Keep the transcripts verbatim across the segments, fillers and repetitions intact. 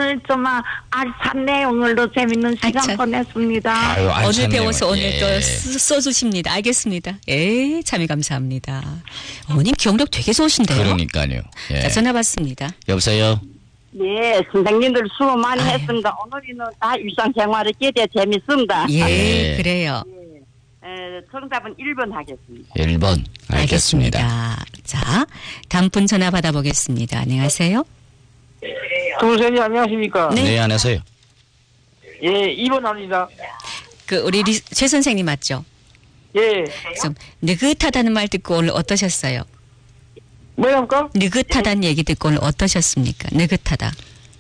오늘 좀 아, 알찬 내용으로 재밌는 시간 알찬. 보냈습니다. 아유, 오늘 알찬 배워서 내용. 오늘 예. 또 쓰- 써주십니다. 알겠습니다. 예, 참여 감사합니다. 어머님 기억력 되게 좋으신데요. 그러니까요. 예. 자, 전화 받습니다. 여보세요? 네, 선생님들 수고 많이 아유. 했습니다. 오늘은 다 일상생활에 기대 재밌습니다. 예, 아, 예. 그래요. 에, 정답은 일 번 하겠습니다. 일 번. 알겠습니다. 알겠습니다. 자, 다음 분 전화 받아보겠습니다. 안녕하세요. 동생님 안녕하십니까? 네. 네, 안녕하세요. 예, 이 번 합니다. 그 우리 리, 최 선생님 맞죠? 예, 좀 느긋하다는 말 듣고 오늘 어떠셨어요? 뭐랍니까? 느긋하다는 얘기 듣고 오늘 어떠셨습니까? 느긋하다.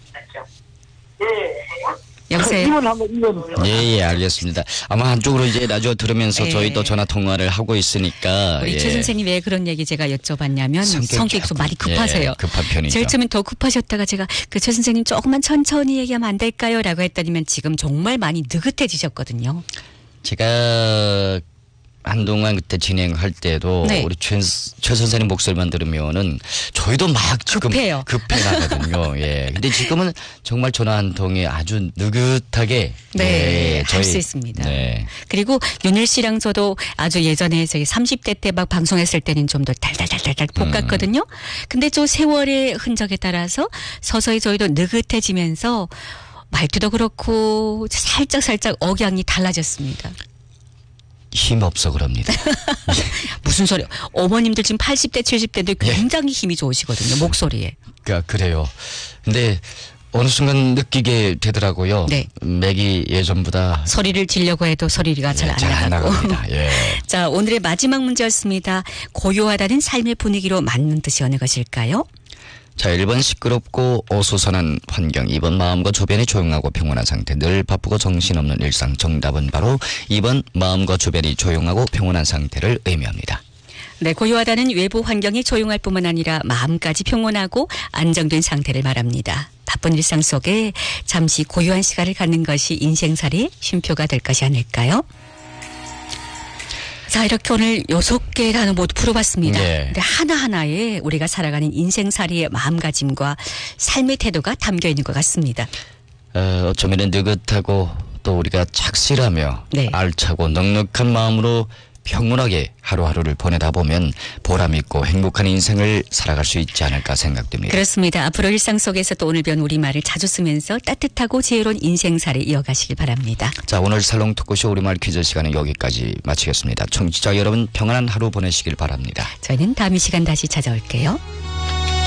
여보세요? 이 번 한번 이 번. 예, 예, 알겠습니다. 아마 한쪽으로 이제 라디오 들으면서 예. 저희 또 전화 통화를 하고 있으니까. 우리 예. 최 선생님 왜 그런 얘기 제가 여쭤봤냐면 성격이 성격이 좀 많이 급하세요. 예, 급한 편이죠. 제일 처음엔 더 급하셨다가 제가 그 최 선생님 조금만 천천히 얘기하면 안 될까요? 라고 했더니면 지금 정말 많이 느긋해지셨거든요. 제가 한동안 그때 진행할 때도 네. 우리 최, 최 선생님 목소리만 들으면은 저희도 막 지금 급해요. 급해 나거든요. 예. 근데 지금은 정말 전화 한 통에 아주 느긋하게 네, 예, 할 수 있습니다. 네. 그리고 윤일 씨랑 저도 아주 예전에 저희 삼십 대 때 막 방송했을 때는 좀 더 달달달달달 볶았거든요. 근데 저 세월의 흔적에 따라서 서서히 저희도 느긋해지면서 말투도 그렇고 살짝 살짝 억양이 달라졌습니다. 힘 없어 그럽니다. 무슨 소리? 어머님들 지금 팔십 대, 칠십 대인데 굉장히 힘이 좋으시거든요. 목소리에. 그러니까 그래요. 근데 어느 순간 느끼게 되더라고요. 네. 맥이 예전보다 소리를 지려고 해도 소리가 잘 안 잘 안 나가고. 나갑니다. 예. 자, 오늘의 마지막 문제였습니다. 고요하다는 삶의 분위기로 맞는 뜻이 어느 것일까요? 자, 일 번 시끄럽고 어수선한 환경, 이 번 마음과 주변이 조용하고 평온한 상태, 늘 바쁘고 정신없는 일상. 정답은 바로 이 번 마음과 주변이 조용하고 평온한 상태를 의미합니다. 네, 고요하다는 외부 환경이 조용할 뿐만 아니라 마음까지 평온하고 안정된 상태를 말합니다. 바쁜 일상 속에 잠시 고요한 시간을 갖는 것이 인생살이의 쉼표가 될 것이 아닐까요? 자, 이렇게 오늘 여섯 개 단어 모두 풀어봤습니다. 네. 근데 하나하나에 우리가 살아가는 인생살이의 마음가짐과 삶의 태도가 담겨 있는 것 같습니다. 어, 어쩌면 느긋하고 또 우리가 착실하며 네. 알차고 넉넉한 마음으로 평온하게 하루하루를 보내다 보면 보람있고 행복한 인생을 살아갈 수 있지 않을까 생각됩니다. 그렇습니다. 앞으로 일상 속에서 또 오늘 배운 우리말을 자주 쓰면서 따뜻하고 지혜로운 인생살이 이어가시길 바랍니다. 자, 오늘 살롱 토크쇼 우리말 퀴즈 시간은 여기까지 마치겠습니다. 청취자 여러분 평안한 하루 보내시길 바랍니다. 저희는 다음 이 시간 다시 찾아올게요.